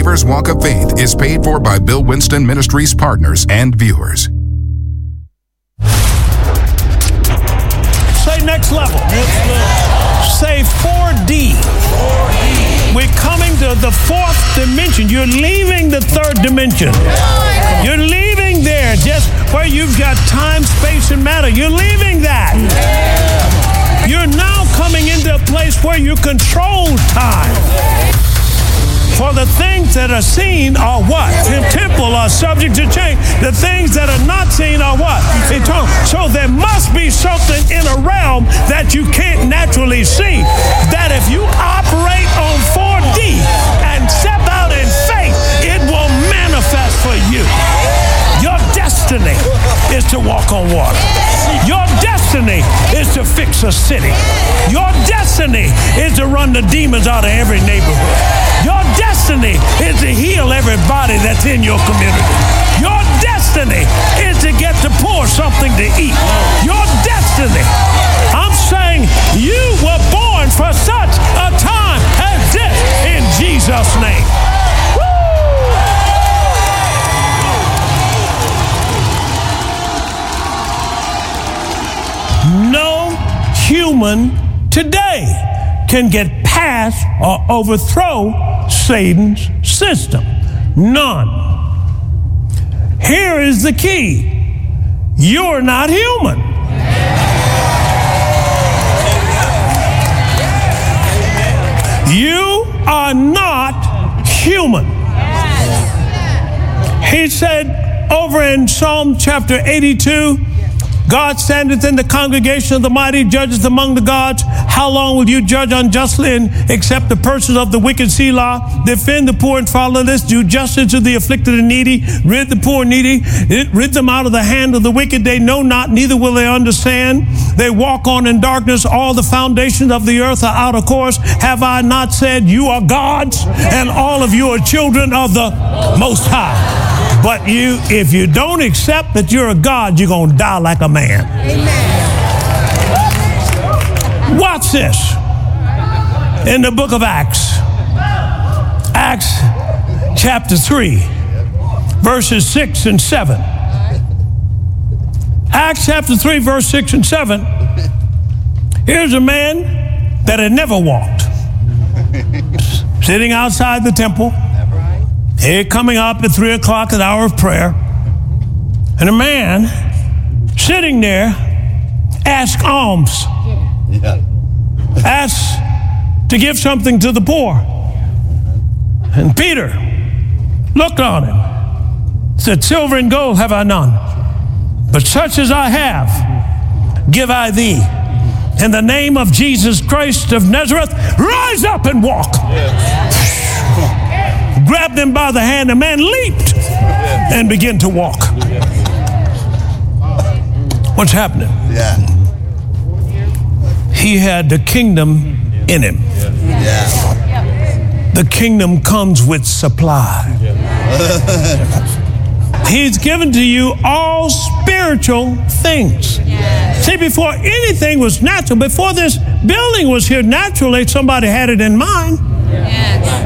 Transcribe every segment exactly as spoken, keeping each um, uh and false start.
Believer's Walk of Faith is paid for by Bill Winston Ministries partners and viewers. Say next level. Next level. Say four D. four D. We're coming to the fourth dimension. You're leaving the third dimension. You're leaving there just where you've got time, space, and matter. You're leaving that. You're now coming into a place where you control time. For the things that are seen are what? Temporal, are subject to change. The things that are not seen are what? Eternal. So there must be something in a realm that you can't naturally see. That if you operate on four D and step out in faith, it will manifest for you. Your destiny is to walk on water. Your destiny is to fix a city. Your destiny is to run the demons out of every neighborhood. Your destiny is to heal everybody that's in your community. Your destiny is to get the poor something to eat. Your destiny. I'm saying you were born for such a time as this in Jesus' name. No human today can get past or overthrow Satan's system. None. Here is the key. You're not human. You are not human. He said over in Psalm chapter eighty-two, God standeth in the congregation of the mighty, judgeth among the gods. How long will you judge unjustly and accept the persons of the wicked? Selah. Defend the poor and fatherless. Do justice to the afflicted and needy. Rid the poor and needy. Rid them out of the hand of the wicked. They know not, neither will they understand. They walk on in darkness. All the foundations of the earth are out of course. Have I not said you are gods, and all of you are children of the Most High? But you, if you don't accept that you're a God, you're going to die like a man. Amen. Watch this. In the book of Acts. Acts chapter three, verses six and seven. Acts chapter three, verse six and seven. Here's a man that had never walked. Sitting outside the temple. Here coming up at three o'clock, an hour of prayer. And a man sitting there asked alms. Yeah. Asked to give something to the poor. And Peter looked on him, said, silver and gold have I none, but such as I have, give I thee. In the name of Jesus Christ of Nazareth, rise up and walk. Yeah. Grabbed him by the hand, the man leaped and began to walk. What's happening? Yeah. He had the kingdom in him. Yeah. The kingdom comes with supply. He's given to you all spiritual things. Yes. See, before anything was natural, before this building was here naturally, somebody had it in mind. Yes.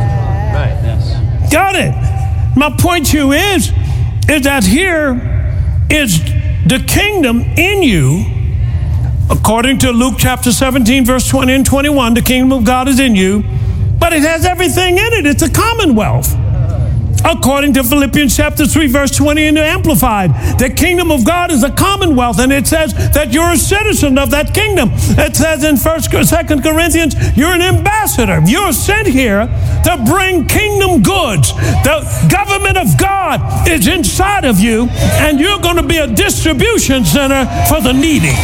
Got it. My point to you is, is that here is the kingdom in you. According to Luke chapter seventeen, verse twenty and twenty-one, the kingdom of God is in you, but it has everything in it. It's a commonwealth. According to Philippians chapter three, verse twenty in the Amplified, the kingdom of God is a commonwealth, and it says that you're a citizen of that kingdom. It says in First, Second Corinthians, you're an ambassador. You're sent here to bring kingdom goods. The government of God is inside of you, and you're going to be a distribution center for the needy.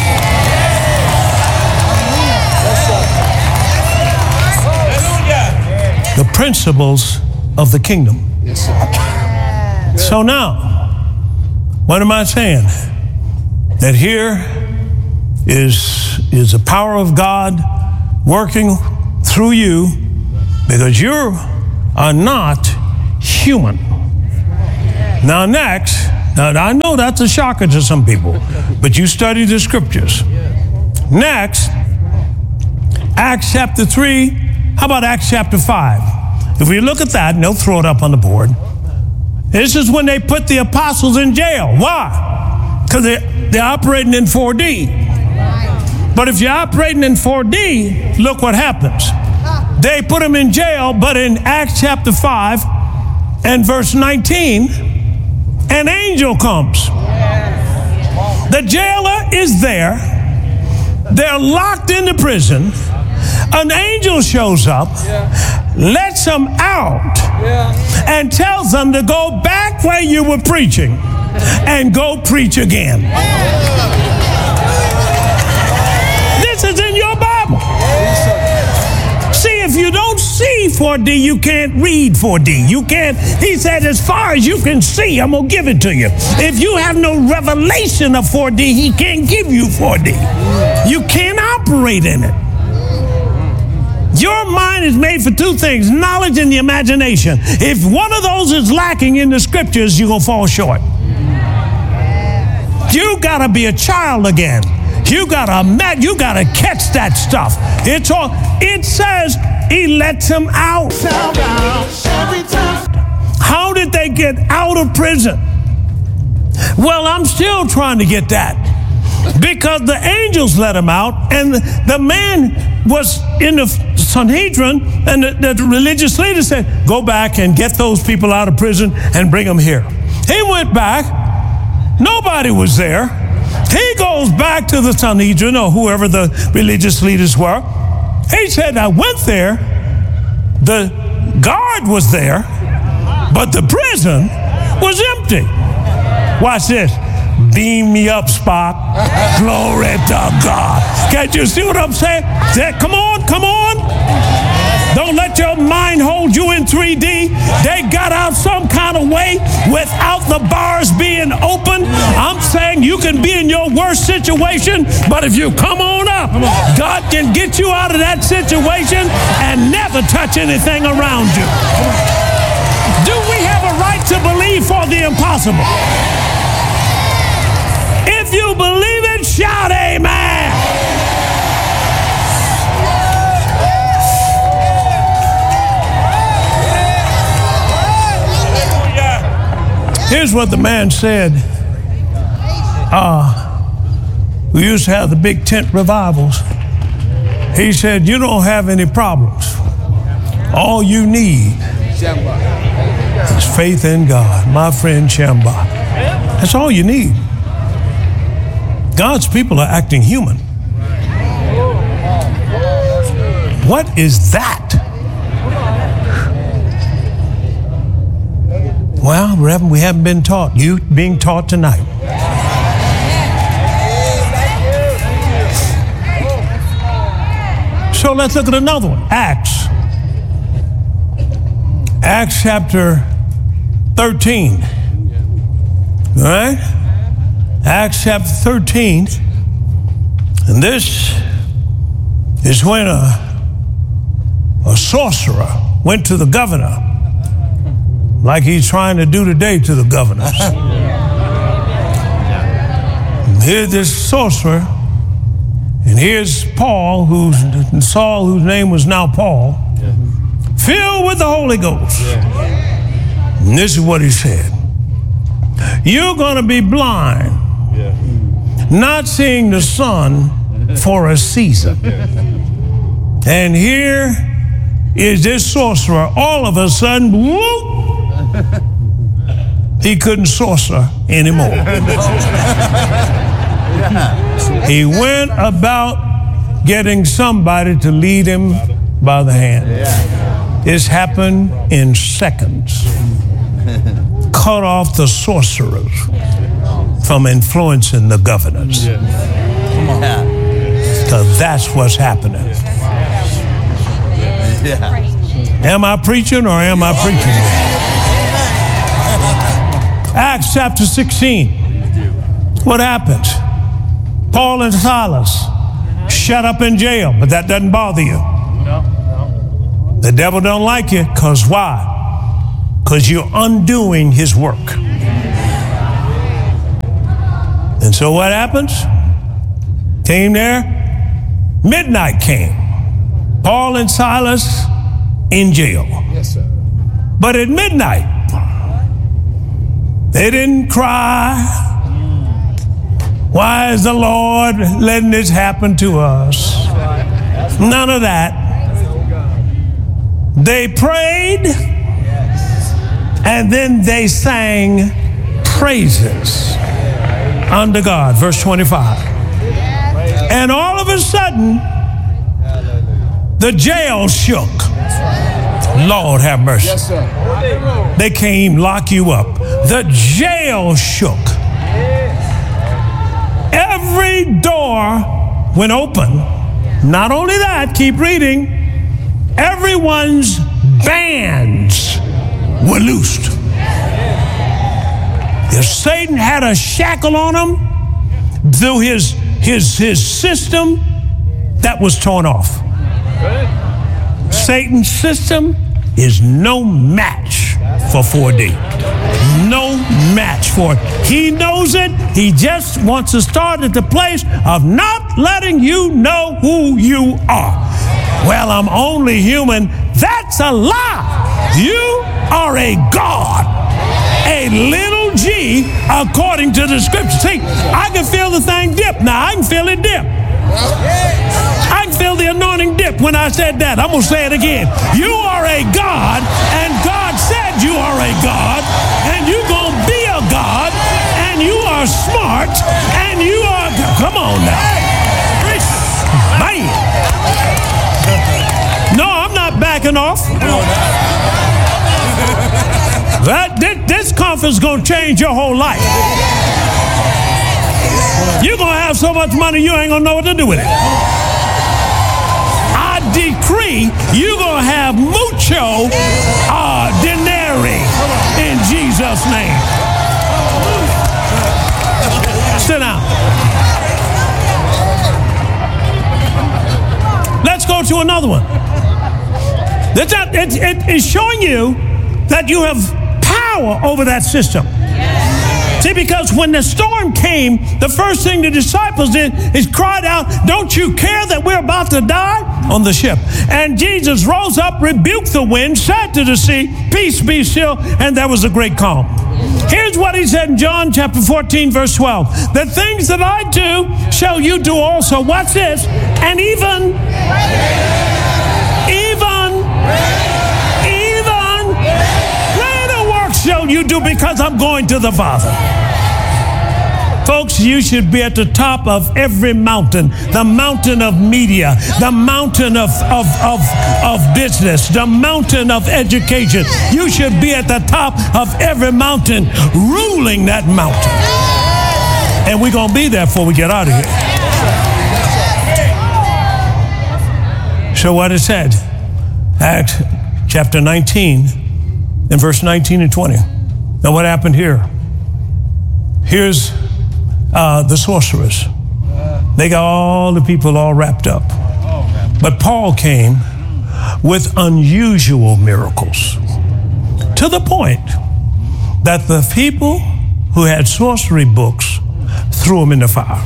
The principles of the kingdom. Yes, sir. So now, what am I saying? That here is, is the power of God working through you, because you are not human. Now next, now I know that's a shocker to some people, but you study the scriptures. Next, Acts chapter three. How about Acts chapter five? if we look at that, and they'll throw it up on the board, this is when they put the apostles in jail. Why? Because they're, they're operating in four D. But if you're operating in four D, look what happens. They put them in jail, but in Acts chapter five and verse nineteen, an angel comes. The jailer is there. They're locked in the prison. An angel shows up, lets them out, and tells them to go back where you were preaching and go preach again. This is in your Bible. See, if you don't see four D, you can't read four D. You can't, he said, as far as you can see, I'm going to give it to you. If you have no revelation of four D, he can't give you four D. You can't operate in it. Your mind is made for two things, knowledge and the imagination. If one of those is lacking in the scriptures, you're going to fall short. You got to be a child again. You got to you got to catch that stuff. It's all, it says he lets them out. How did they get out of prison? Well, I'm still trying to get that. Because the angels let him out, and the, the man was in the Sanhedrin, and the, the religious leader said, go back and get those people out of prison and bring them here. He went back. Nobody was there. He goes back to the Sanhedrin, or whoever the religious leaders were. He said, I went there. The guard was there, but the prison was empty. Watch this. Beam me up, Spock. Glory to God. Can't you see what I'm saying? Say, come on, come on. Don't let your mind hold you in three D. They got out some kind of way without the bars being open. I'm saying you can be in your worst situation, but if you come on up, God can get you out of that situation and never touch anything around you. Do we have a right to believe for the impossible? If you believe it, shout amen. Here's what the man said. Uh, we used to have the big tent revivals. He said, you don't have any problems. All you need is faith in God. My friend Shamba. That's all you need. God's people are acting human. What is that? Well, Reverend, we haven't been taught. You being taught tonight. So let's look at another one. Acts. Acts chapter thirteen. All right? Acts chapter thirteen, and this is when a, a sorcerer went to the governor, like he's trying to do today to the governors. Here's this sorcerer, and here's Paul, who's Saul, whose name was now Paul, filled with the Holy Ghost. And this is what he said. You're going to be blind, not seeing the sun for a season. And here is this sorcerer. All of a sudden, whoop, he couldn't sorcerer anymore. He went about getting somebody to lead him by the hand. This happened in seconds. Cut off the sorcerers from influencing the governors. Because that's what's happening. Am I preaching or am I preaching? Acts chapter sixteen. What happens? Paul and Silas shut up in jail, but that doesn't bother you. The devil don't like you, because why? Because you're undoing his work. And so what happens? Came there, midnight came. Paul and Silas in jail. Yes, sir. But at midnight, they didn't cry, why is the Lord letting this happen to us? None of that. They prayed, and then they sang praises unto God. Verse twenty-five. And all of a sudden, the jail shook. Lord have mercy. Yes, sir. They came lock you up. The jail shook. Every door went open. Not only that, keep reading, everyone's bands were loosed. If Satan had a shackle on him through his, his, his system, that was torn off. Satan's system is no match for four D. No match for it. He knows it. He just wants to start at the place of not letting you know who you are. Well, I'm only human. That's a lie. You are a God. A little g according to the scripture. See, I can feel the thing dip. Now, I can feel it dip. I can feel the anointing dip when I said that. I'm going to say it again. You are a God, and God said you are a God, and you're going to be a God, and you are smart, and you are... Come on now. Man. No, I'm not backing off. That, this conference is going to change your whole life. You're going to have so much money you ain't going to know what to do with it. I decree you're going to have mucho uh, denari in Jesus' name. Sit down. Let's go to another one. It's showing you that you have power over that system. See, because when the storm came, the first thing the disciples did is cried out, don't you care that we're about to die? On the ship. And Jesus rose up, rebuked the wind, said to the sea, peace be still, and there was a great calm. Here's what he said in John chapter fourteen, verse twelve. The things that I do shall you do also. Watch this. And even, even, even greater works shall you do because I'm going to the Father. Folks, you should be at the top of every mountain. The mountain of media, the mountain of, of, of, of business, the mountain of education. You should be at the top of every mountain, ruling that mountain. And we're going to be there before we get out of here. So what it said, Acts chapter nineteen and verse nineteen and twenty. Now what happened here? Here's Uh, the sorcerers. They got all the people all wrapped up. But Paul came with unusual miracles to the point that the people who had sorcery books threw them in the fire.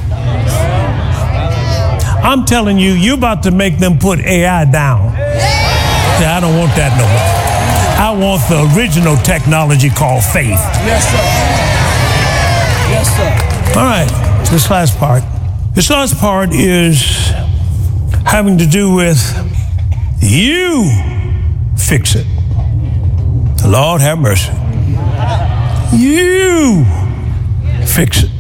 I'm telling you, you're about to make them put A I down. Yeah, I don't want that no more. I want the original technology called faith. Yes, sir. Yes, sir. All right, this last part. This last part is having to do with you fix it. The Lord have mercy. You fix it.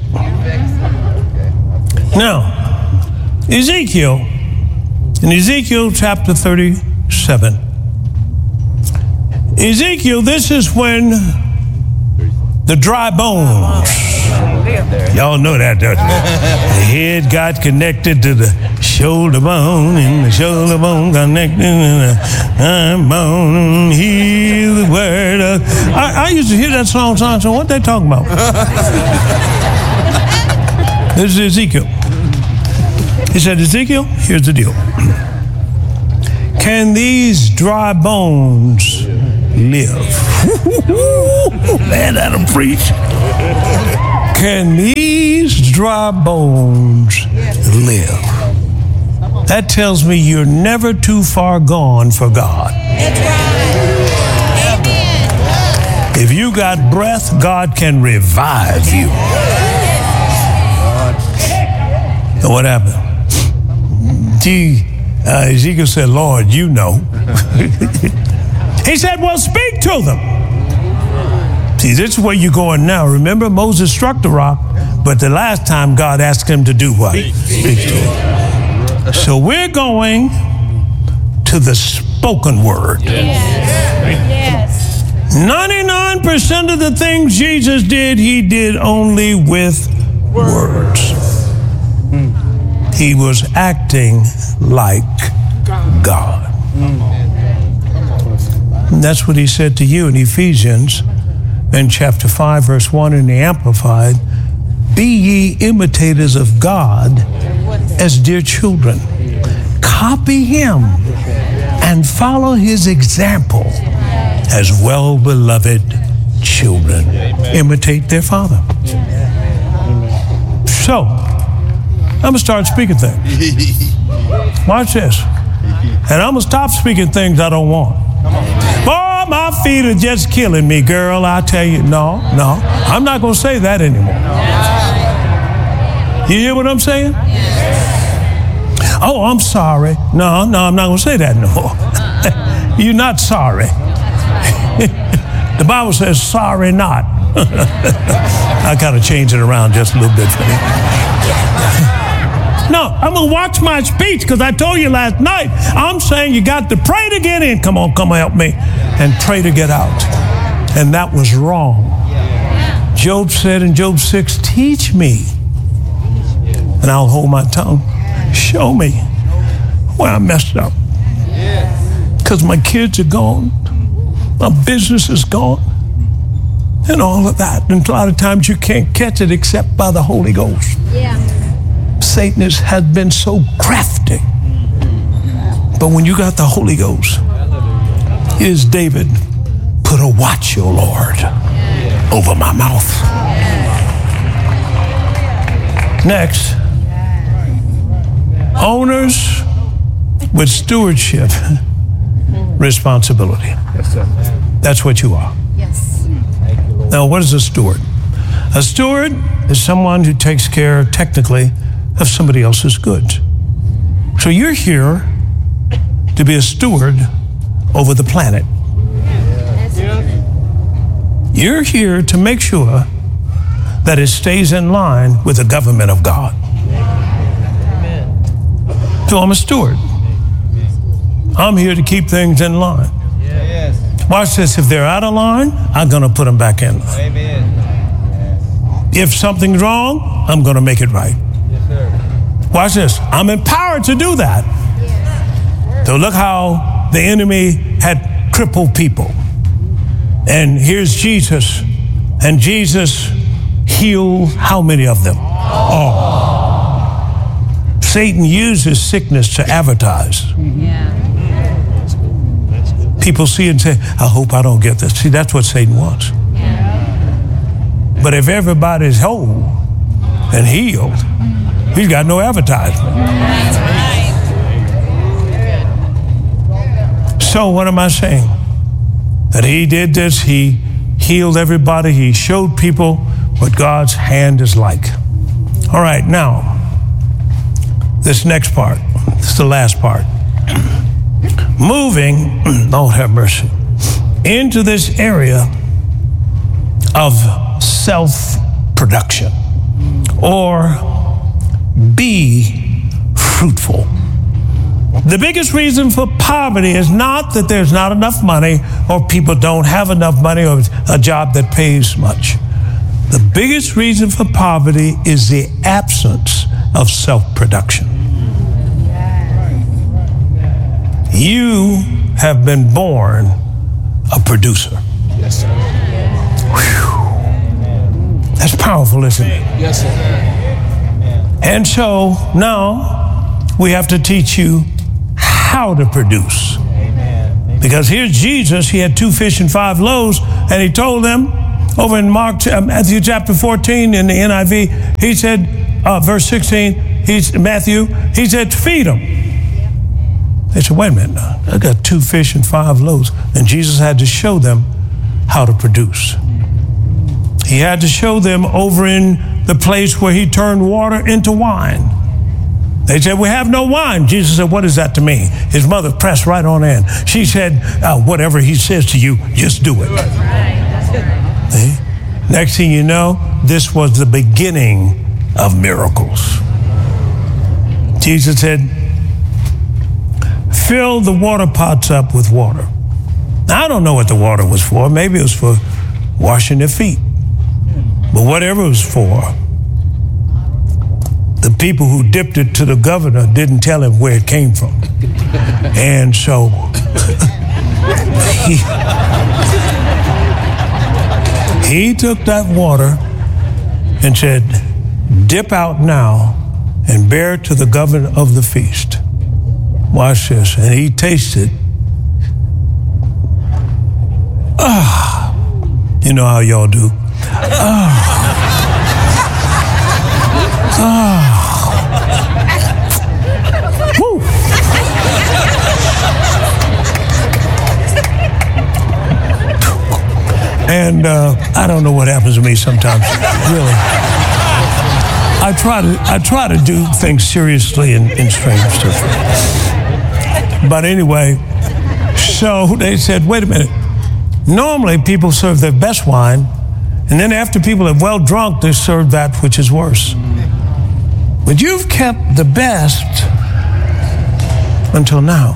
Now, Ezekiel, in Ezekiel chapter thirty-seven, Ezekiel, this is when the dry bones, y'all know that, don't you? The head got connected to the shoulder bone, and the shoulder bone connected to the arm bone. Hear the word of... I, I used to hear that song, song, so what they talking about? This is Ezekiel. He said, Ezekiel, here's the deal. Can these dry bones live? Man, that'll preach. Can these dry bones live? That tells me you're never too far gone for God. That's right. Amen. If you got breath, God can revive you. So what happened? Gee, uh, Ezekiel said, Lord, you know. He said, well, speak to them. See, this is where you're going now. Remember, Moses struck the rock, but the last time God asked him to do what? Speak to him. So we're going to the spoken word. Yes. ninety-nine percent of the things Jesus did, he did only with words. He was acting like God. And that's what he said to you in Ephesians in chapter five, verse one in the Amplified. Be ye imitators of God as dear children. Copy him and follow his example as well-beloved children. Imitate their father. So, I'm going to start speaking things. Watch this. And I'm going to stop speaking things I don't want. Boy, my feet are just killing me, girl. I tell you, no, no. I'm not going to say that anymore. You hear what I'm saying? Oh, I'm sorry. No, no, I'm not going to say that no more. You're not sorry. The Bible says sorry not. I got to change it around just a little bit for you. No, I'm going to watch my speech because I told you last night, I'm saying you got to pray to get in. Come on, come help me. And pray to get out. And that was wrong. Job said in Job six, teach me and I'll hold my tongue. Show me where I messed up. Because my kids are gone. My business is gone. And all of that. And a lot of times you can't catch it except by the Holy Ghost. Yeah. Satan is, has been so crafty. But when you got the Holy Ghost, is David, put a watch, O Lord, over my mouth. Next, owners with stewardship responsibility. Yes, sir. That's what you are. Yes. Now, what is a steward? A steward is someone who takes care, technically, of somebody else's goods. So you're here to be a steward over the planet. You're here to make sure that it stays in line with the government of God. So I'm a steward. I'm here to keep things in line. Watch this. If they're out of line, I'm going to put them back in line. If something's wrong, I'm going to make it right. Watch this. I'm empowered to do that. So look how the enemy had crippled people. And here's Jesus. And Jesus healed how many of them? All. Satan uses sickness to advertise. Yeah. People see it and say, I hope I don't get this. See, that's what Satan wants. Yeah. But if everybody's whole and healed, he's got no advertisement. That's right. So what am I saying? That he did this, he healed everybody, he showed people what God's hand is like. All right, now, this next part, this is the last part. Moving, Lord have mercy, into this area of self-production, or be fruitful. The biggest reason for poverty is not that there's not enough money or people don't have enough money or a job that pays much. The biggest reason for poverty is the absence of self-production. You have been born a producer. Yes, sir. Whew. That's powerful, isn't it? Yes, sir. And so now we have to teach you how to produce. Because here's Jesus, he had two fish and five loaves, and he told them over in Mark, Matthew chapter fourteen in the N I V, he said, uh, verse sixteen, he's Matthew, he said, feed them. They said, wait a minute now, I got two fish and five loaves. And Jesus had to show them how to produce. He had to show them over in the place where he turned water into wine. They said, we have no wine. Jesus said, what is that to me? His mother pressed right on in. She said, oh, whatever he says to you, just do it. See? Next thing you know, this was the beginning of miracles. Jesus said, fill the water pots up with water. Now, I don't know what the water was for. Maybe it was for washing their feet. But whatever it was for, the people who dipped it to the governor didn't tell him where it came from. And so he, he took that water and said, dip out now and bear it to the governor of the feast. Watch this. And he tasted. Ah, you know how y'all do. Ah. Ah. Woo. And uh, I don't know what happens to me sometimes, really. I try to I try to do things seriously in, in strange stuff. But anyway, so they said, wait a minute. Normally people serve their best wine, and then after people have well drunk, they serve that which is worse. But you've kept the best until now.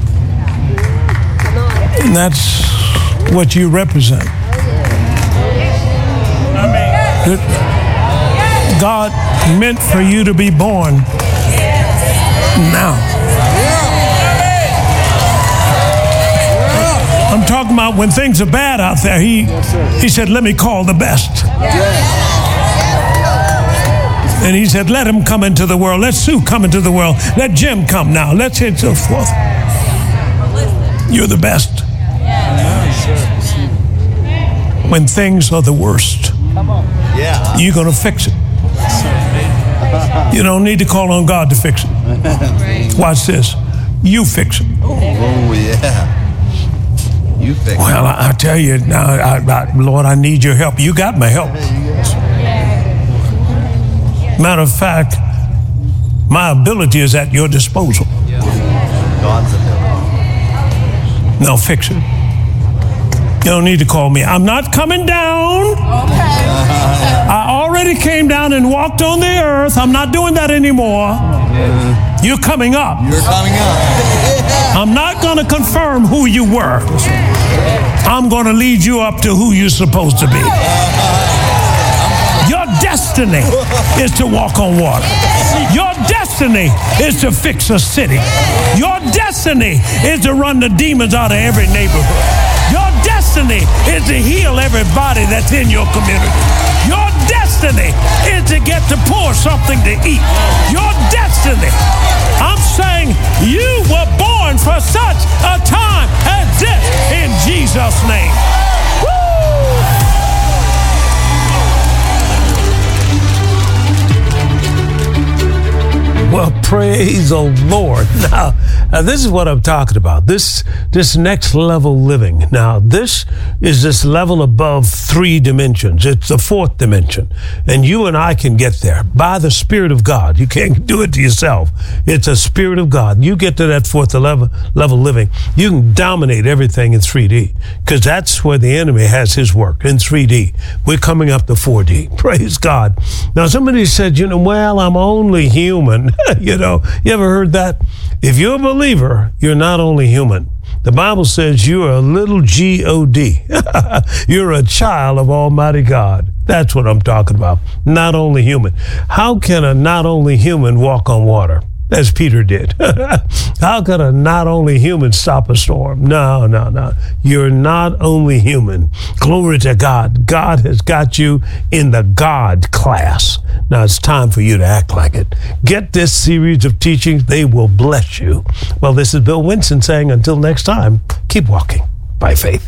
And that's what you represent. God meant for you to be born now. I'm talking about when things are bad out there. He, he said, let me call the best. And he said, let him come into the world. Let Sue come into the world. Let Jim come now. Let's hit so forth. You're the best. When things are the worst, you're going to fix it. You don't need to call on God to fix it. Watch this. You fix it. Oh, yeah. You fix it. Well, I, I tell you now, I, I, Lord, I need your help. You got my help. Matter of fact, my ability is at your disposal. God's ability. Now fix it. You don't need to call me. I'm not coming down. I already came down and walked on the earth. I'm not doing that anymore. You're coming up. You're coming up. I'm not going to confirm who you were. I'm going to lead you up to who you're supposed to be. Your destiny is to walk on water. Your destiny is to fix a city. Your destiny is to run the demons out of every neighborhood. Your destiny is to heal everybody that's in your community. Your destiny is to get to pour something to eat. Your destiny. I'm saying you were born for such a time as this in Jesus' name. Woo! Well, praise the Lord. Now, now, this is what I'm talking about. This this next level living. Now, this is this level above three dimensions. It's the fourth dimension. And you and I can get there by the Spirit of God. You can't do it to yourself. It's a Spirit of God. You get to that fourth level, level living, you can dominate everything in three D, because that's where the enemy has his work, in three D. We're coming up to four D. Praise God. Now, somebody said, you know, well, I'm only human. You know, you ever heard that? If you're a believer, you're not only human. The Bible says you're a little G O D. You're a child of Almighty God. That's what I'm talking about. Not only human. How can a not only human walk on water? As Peter did. How could a not only human stop a storm? No, no, no. You're not only human. Glory to God. God has got you in the God class. Now it's time for you to act like it. Get this series of teachings. They will bless you. Well, this is Bill Winston saying until next time, keep walking by faith.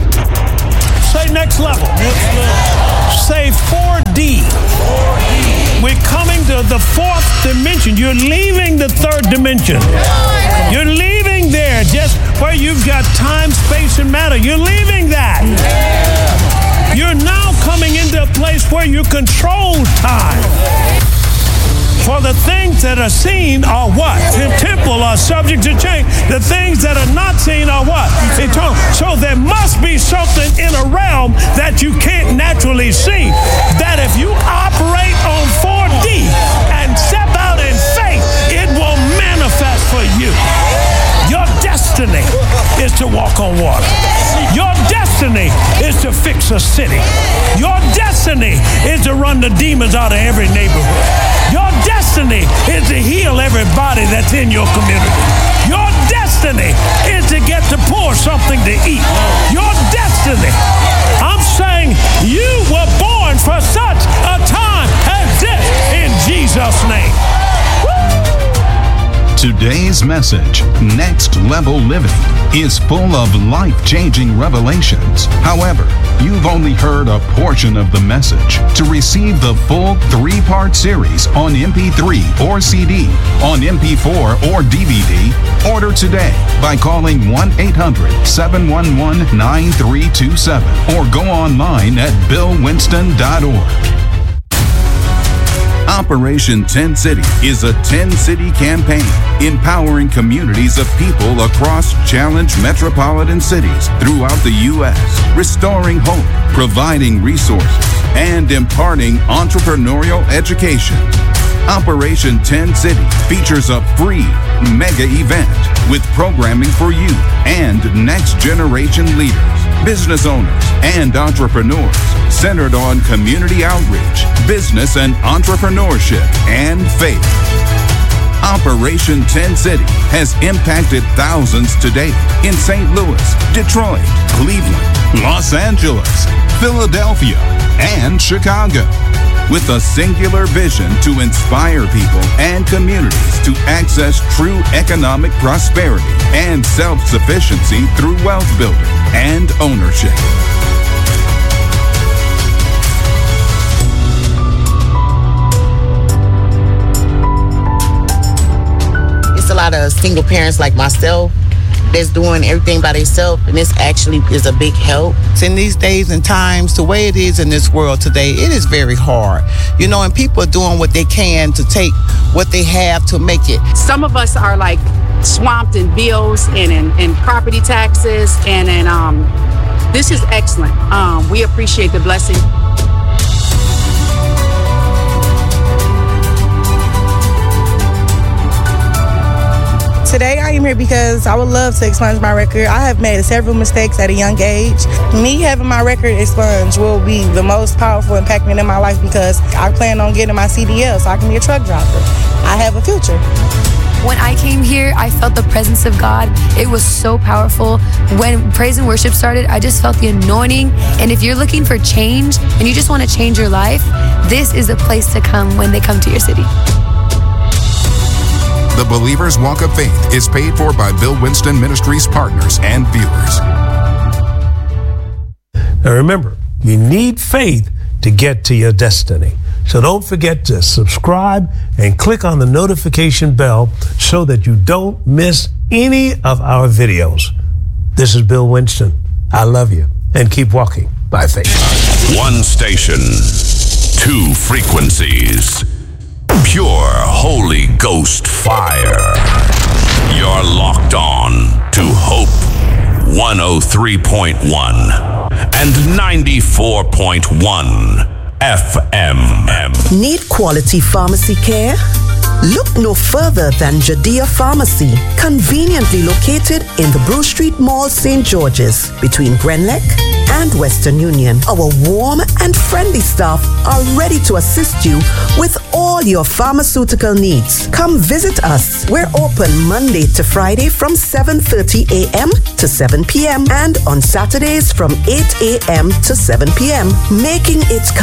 Say next level. Next level. Say four D. four D. We're coming to the fourth dimension. You're leaving the third dimension. You're leaving there just where you've got time, space, and matter. You're leaving that. You're now coming into a place where you control time. For the things that are seen are what? In temple are subject to change. The things that are not seen are what? Eternal. So there must be something in a realm that you can't naturally see. That if you operate on four D and step out in faith, it will manifest for you. Your destiny is to walk on water. Your destiny is to fix a city. Your destiny is to run the demons out of every neighborhood. Your destiny is to heal everybody that's in your community. Your destiny is to get to pour something to eat. Your destiny. I'm saying you were born for such a time as this in Jesus' name. Today's message, Next Level Living, is full of life-changing revelations. However, you've only heard a portion of the message. To receive the full three-part series on M P three or C D, on M P four or D V D, order today by calling one eight hundred, seven one one, nine three two seven or go online at bill winston dot org. Operation ten City is a ten-city campaign empowering communities of people across challenged metropolitan cities throughout the U S, restoring hope, providing resources, and imparting entrepreneurial education. Operation ten City features a free mega event with programming for you and next-generation leaders, business owners, and entrepreneurs centered on community outreach, business and entrepreneurship, and faith. Operation ten City has impacted thousands to date in Saint Louis, Detroit, Cleveland, Los Angeles, Philadelphia, and Chicago, with a singular vision to inspire people and communities to access true economic prosperity and self-sufficiency through wealth building and ownership. It's a lot of single parents like myself that's doing everything by themselves, and this actually is a big help. In these days and times, the way it is in this world today, it is very hard. You know, and people are doing what they can to take what they have to make it. Some of us are like swamped in bills and in, in property taxes, and in, um, this is excellent. Um, we appreciate the blessing. Today I am here because I would love to expunge my record. I have made several mistakes at a young age. Me having my record expunged will be the most powerful impactment in my life because I plan on getting my C D L so I can be a truck driver. I have a future. When I came here, I felt the presence of God. It was so powerful. When praise and worship started, I just felt the anointing. And if you're looking for change and you just want to change your life, this is the place to come when they come to your city. The Believer's Walk of Faith is paid for by Bill Winston Ministries partners and viewers. Now remember, you need faith to get to your destiny. So don't forget to subscribe and click on the notification bell so that you don't miss any of our videos. This is Bill Winston. I love you and keep walking by faith. One station, two frequencies. Pure Holy Ghost fire. You're locked on to Hope one oh three point one and ninety-four point one F M. Need quality pharmacy care? Look no further than Judea Pharmacy, conveniently located in the Brew Street Mall, Saint George's, between Grenlec and Western Union. Our warm and friendly staff are ready to assist you with all your pharmaceutical needs. Come visit us. We're open Monday to Friday from seven thirty a.m. to seven p.m. and on Saturdays from eight a.m. to seven p.m., making it